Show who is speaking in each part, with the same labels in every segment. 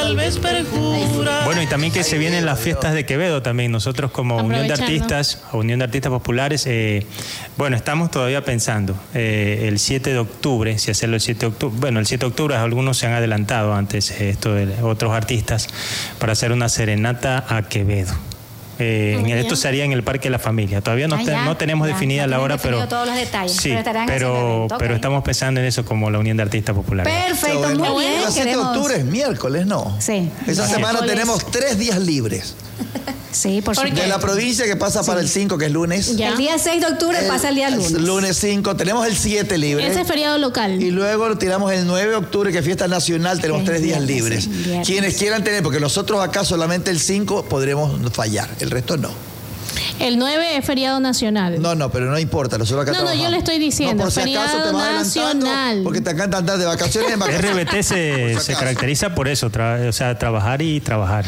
Speaker 1: vez perjura.
Speaker 2: Bueno, y también que se vienen las fiestas de Quevedo también. Nosotros como Unión de Artistas Populares, bueno, estamos todavía pensando el 7 de octubre, si hacerlo el 7 de octubre. Bueno, el 7 de octubre algunos se han adelantado antes, esto de otros artistas, para hacer una serenata a Quevedo. Esto se haría en el Parque de la Familia. Todavía no tenemos definida la hora, pero
Speaker 3: todos los detalles.
Speaker 2: Sí,
Speaker 3: pero
Speaker 2: estamos pensando en eso como la Unión de Artistas Populares.
Speaker 3: Perfecto, muy bien.
Speaker 4: El 7 de octubre es miércoles, ¿no?
Speaker 3: Sí.
Speaker 4: Esa semana tenemos 3 días libres.
Speaker 3: Sí, por supuesto.
Speaker 4: De la provincia que pasa para el 5, que es lunes.
Speaker 3: Ya. El día 6 de octubre pasa el día lunes.
Speaker 4: Lunes 5, tenemos el 7 libre.
Speaker 5: Ese es feriado local.
Speaker 4: Y luego tiramos el 9 de octubre, que es fiesta nacional, tenemos 3 días libres. Quienes quieran tener, porque nosotros acá solamente el 5 podremos fallar, el resto no.
Speaker 5: El 9 es feriado nacional.
Speaker 4: No, pero no importa, nosotros acá trabajamos.
Speaker 5: Yo le estoy diciendo,
Speaker 4: por si acaso
Speaker 5: feriado
Speaker 4: te vas
Speaker 5: nacional.
Speaker 4: Porque te encanta andar de vacaciones en vacaciones.
Speaker 2: RBT se caracteriza por eso, trabajar y trabajar.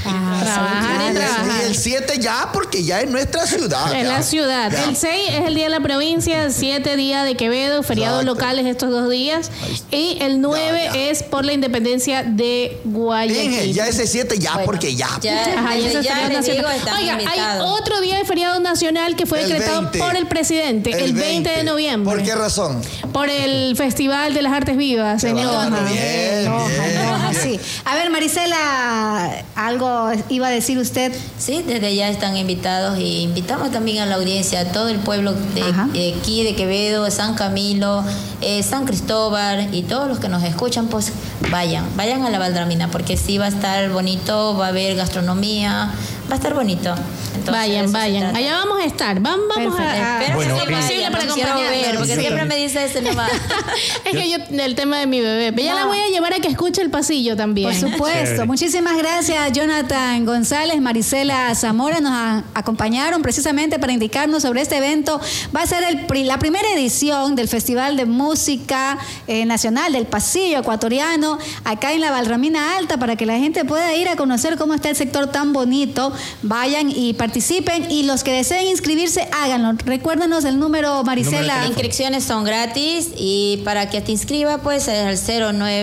Speaker 4: Y el 7 ya, porque ya es nuestra ciudad.
Speaker 5: Es la ciudad. Ya. El 6 es el día de la provincia, el 7 día de Quevedo, feriados locales estos 2 días. Y el 9 es por la independencia de Guayaquil.
Speaker 4: Ya ese 7 ya, porque ya.
Speaker 5: Ajá, ya es feriado nacional. Oiga, hay otro día de feriado nacional que fue decretado por el presidente, el 20 de noviembre.
Speaker 4: ¿Por qué razón?
Speaker 5: Por el Festival de las Artes Vivas en Loja.
Speaker 4: Bien.
Speaker 3: Sí. A ver, Marisela, ¿algo iba a decir usted?
Speaker 6: Sí, desde ya están invitados y invitamos también a la audiencia, a todo el pueblo de aquí, de Quevedo, San Camilo, San Cristóbal y todos los que nos escuchan, pues vayan a la Valdramina, porque sí va a estar bonito, va a haber gastronomía, va a estar bonito. Entonces,
Speaker 5: vayan. Allá vamos a estar. Vamos a
Speaker 6: bueno,
Speaker 5: hacer lo posible para acompañarnos.
Speaker 6: Porque siempre me dice ese nomás.
Speaker 5: Es que yo, el tema de mi bebé. Ya la voy a llevar a que escuche el pasillo también.
Speaker 3: Por supuesto. Chévere. Muchísimas gracias, Jonathan González, Marisela Zamora. Nos acompañaron precisamente para indicarnos sobre este evento. Va a ser la primera edición del Festival de Música Nacional del Pasillo Ecuatoriano, acá en la Valdramina Alta, para que la gente pueda ir a conocer cómo está el sector tan bonito. Vayan y participen, y los que deseen inscribirse, háganlo. Recuérdanos el número, Marisela.
Speaker 6: Las inscripciones son gratis, y para que te inscriba, pues es el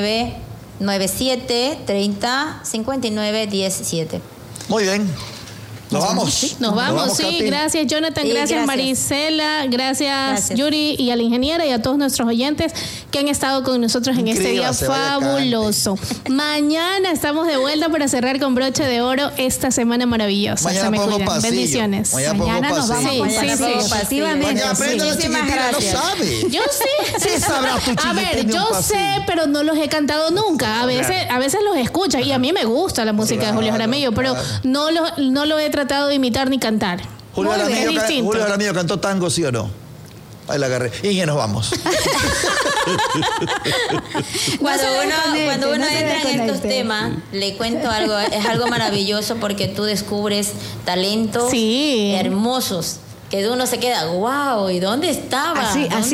Speaker 6: 0997 30 59 17.
Speaker 4: Muy bien. Nos vamos.
Speaker 5: Sí, nos vamos, sí. Katy. Gracias, Jonathan. Sí, gracias, Marisela. Gracias, Yuri, y a la ingeniera y a todos nuestros oyentes que han estado con nosotros en este día fabuloso. Mañana estamos de vuelta para cerrar con broche de oro esta semana maravillosa.
Speaker 4: Mañana
Speaker 5: se me cuidan.
Speaker 4: Pasillo.
Speaker 5: Bendiciones.
Speaker 3: Mañana nos vamos
Speaker 5: efectivamente.
Speaker 4: Muchísimas gracias. No sabe.
Speaker 5: Yo sí.
Speaker 4: Sí sabrás tu
Speaker 5: A ver, yo sé, pero no los he cantado nunca. A veces los escucho, y a mí me gusta la música de Julio Jaramillo, pero no lo he tratado de imitar ni cantar.
Speaker 4: Julio Jaramillo cantó tango, ¿sí o no? Ahí la agarré. Y ya nos vamos.
Speaker 6: Cuando uno entra en estos temas, le cuento algo, es algo maravilloso, porque tú descubres talentos hermosos, que uno se queda, wow, ¿y dónde estaba?
Speaker 3: Así